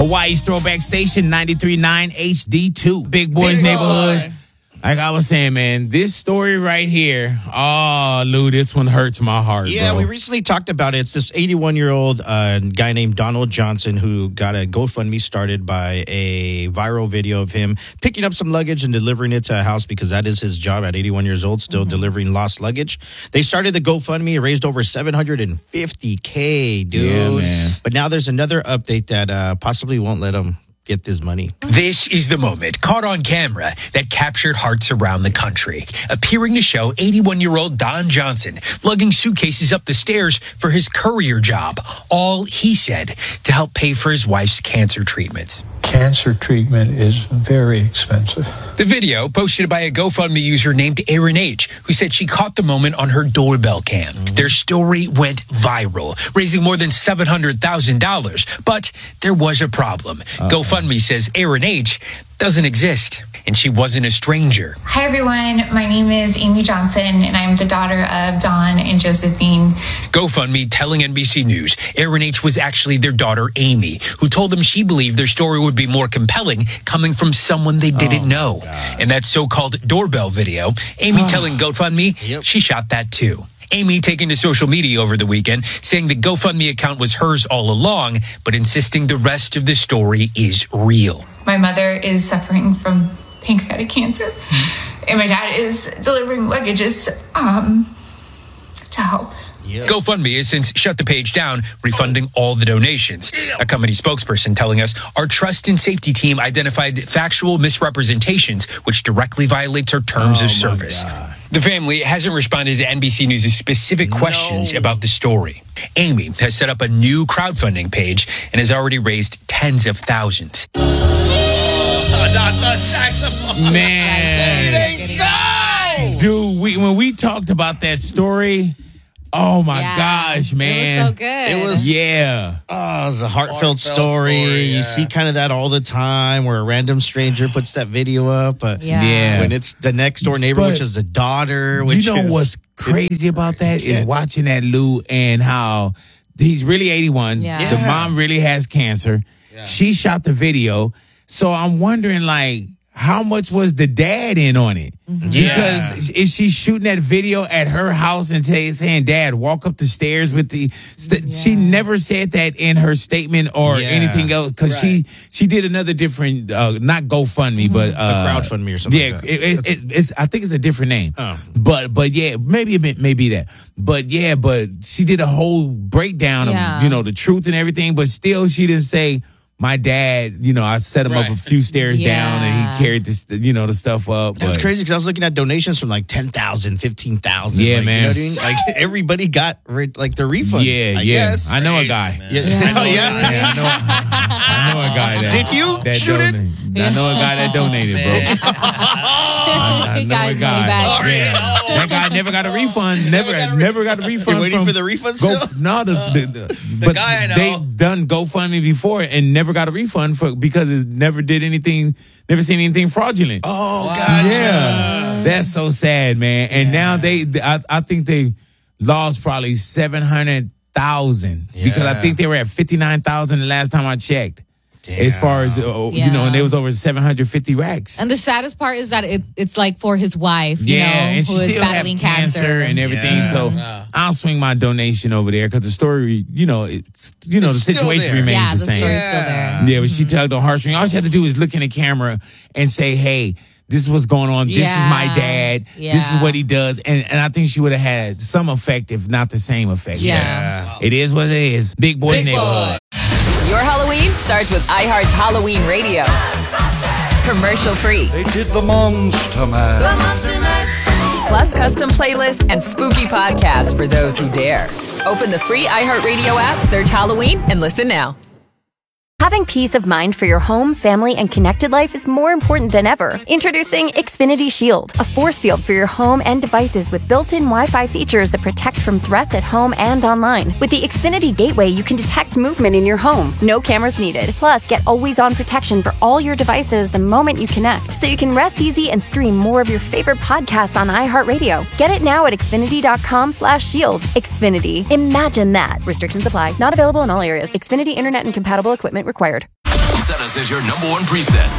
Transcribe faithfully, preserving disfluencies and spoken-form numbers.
Hawaii's throwback station, ninety-three point nine H D two. Big Boys Big Neighborhood. Boy. Like I was saying, man, this story right here, oh, Lou, this one hurts my heart, Yeah, bro. we recently talked about it. It's this eighty-one-year-old uh, guy named Donald Johnson who got a GoFundMe started by a viral video of him picking up some luggage and delivering it to a house because that is his job at eighty-one years old, still mm-hmm. delivering lost luggage. They started the GoFundMe. It raised over seven hundred fifty K, dude. Yeah, man. But now there's another update that uh, possibly won't let him get this money. This is the moment caught on camera that captured hearts around the country, appearing to show eighty-one-year-old Don Johnson lugging suitcases up the stairs for his courier job. All, he said, to help pay for his wife's cancer treatments. Cancer treatment is very expensive. The video, posted by a GoFundMe user named Erin H., who said she caught the moment on her doorbell cam. Mm-hmm. Their story went viral, raising more than seven hundred thousand dollars. But there was a problem. Uh-oh. GoFundMe says Erin H. doesn't exist, and she wasn't a stranger. Hi, everyone. My name is Amy Johnson, and I'm the daughter of Don and Josephine. GoFundMe telling N B C News Erin H. was actually their daughter, Amy, who told them she believed their story would be more compelling coming from someone they didn't oh, know. In that so-called doorbell video, Amy telling GoFundMe yep. she shot that too. Amy taking to social media over the weekend, saying the GoFundMe account was hers all along, but insisting the rest of the story is real. My mother is suffering from pancreatic cancer, and my dad is delivering luggages um, to help. Yep. GoFundMe has since shut the page down, refunding all the donations. A company spokesperson telling us our trust and safety team identified factual misrepresentations, which directly violates our terms oh of service. The family hasn't responded to N B C News' specific questions no. about the story. Amy has set up a new crowdfunding page and has already raised tens of thousands. Not the saxophone. Man. It ain't so. Dude, we, when we talked about that story, oh my yeah. gosh, man. It was so good. It was, yeah. Oh, it was a heartfelt, heartfelt story. story yeah. You see kind of that all the time where a random stranger puts that video up. But yeah. yeah. when it's the next door neighbor, but which is the daughter. Which you know is, what's crazy about that yeah. is watching that, Lou, and how he's really eighty-one. Yeah. The mom really has cancer. Yeah. She shot the video. So I'm wondering, like, how much was the dad in on it? Mm-hmm. Yeah. Because is she shooting that video at her house and say, saying, Dad, walk up the stairs with the... St- yeah. She never said that in her statement or yeah. anything else. Because right. she she did another different, uh, not GoFundMe, mm-hmm. but... Uh, a crowdfundme or something yeah, like that. It, it, it, it's, I think it's a different name. Oh. But, but yeah, maybe it may be that. But yeah, but she did a whole breakdown yeah. of, you know, the truth and everything. But still, she didn't say... My dad, you know, I set him right. up a few stairs yeah. down and he carried this, you know, the stuff up. That's but. crazy because I was looking at donations from like ten thousand, fifteen thousand. Yeah, like, man. You know what I mean? Like everybody got re- like the refund. Yeah, I yeah. guess. I know a guy. Yeah. Yeah. Oh, yeah? Yeah, I know, I know a guy that. Did you that shoot it? donated. I know a guy that donated, bro. I, I He know got a his guy. money back. Yeah. That guy never got a refund. Never, never got a refund. You're waiting from for the refund Go, still? no, the, the, the, but guy I know. they done GoFundMe before and never got a refund for because it never did anything, never seen anything fraudulent. Oh, Wow. gotcha. Yeah, that's so sad, man. And yeah. now they, I, I think they lost probably seven hundred thousand yeah. because I think they were at fifty nine thousand the last time I checked. Damn. As far as uh, yeah. you know, and there was over seven hundred fifty racks. And the saddest part is that it, it's like for his wife, you yeah, know, and she who is still have battling cancer, cancer and everything. Yeah. So Yeah. I'll swing my donation over there because the story, you know, it's you know It's the still situation there. remains yeah, the the same. story's Yeah. still there. Yeah, but she tugged on heartstring. All she had to do is look in the camera and say, "Hey, this is what's going on. This Yeah. is my dad. Yeah. This is what he does." And and I think she would have had some effect, if not the same effect. Yeah. It is what it is. Big boy Big neighborhood. boy. Your Halloween starts with iHeart's Halloween Radio. Commercial free. They did the Monster Mash. Plus custom playlist and spooky podcasts for those who dare. Open the free iHeartRadio app, search Halloween, and listen now. Having peace of mind for your home, family, and connected life is more important than ever. Introducing Xfinity Shield, a force field for your home and devices with built-in Wi-Fi features that protect from threats at home and online. With the Xfinity Gateway, you can detect movement in your home. No cameras needed. Plus, get always-on protection for all your devices the moment you connect, so you can rest easy and stream more of your favorite podcasts on iHeartRadio. Get it now at Xfinity.com slash shield. Xfinity. Imagine that. Restrictions apply. Not available in all areas. Xfinity Internet and compatible equipment required. Set us as your number one preset.